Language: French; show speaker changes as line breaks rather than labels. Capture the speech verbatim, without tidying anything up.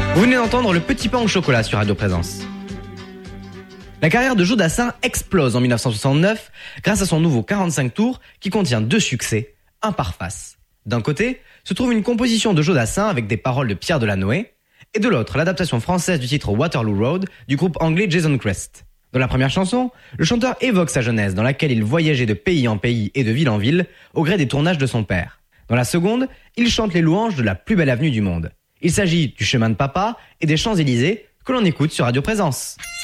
Vous venez d'entendre le petit pain au chocolat sur Radio Présence. La carrière de Joe Dassin explose en dix-neuf cent soixante-neuf grâce à son nouveau quarante-cinq tours qui contient deux succès, un par face. D'un côté, se trouve une composition de Joe Dassin avec des paroles de Pierre Delanoë, et de l'autre, l'adaptation française du titre Waterloo Road du groupe anglais Jason Crest. Dans la première chanson, le chanteur évoque sa jeunesse dans laquelle il voyageait de pays en pays et de ville en ville au gré des tournages de son père. Dans la seconde, il chante les louanges de la plus belle avenue du monde. Il s'agit du chemin de papa et des Champs-Élysées que l'on écoute sur Radio Présence.